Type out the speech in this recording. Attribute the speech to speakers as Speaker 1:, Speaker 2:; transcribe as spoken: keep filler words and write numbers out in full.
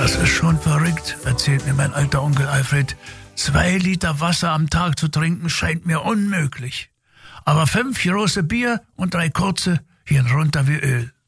Speaker 1: Das ist schon verrückt, erzählt mir mein alter Onkel Alfred. Zwei Liter Wasser am Tag zu trinken scheint mir unmöglich. Aber fünf große Bier und drei kurze gehen runter wie Öl.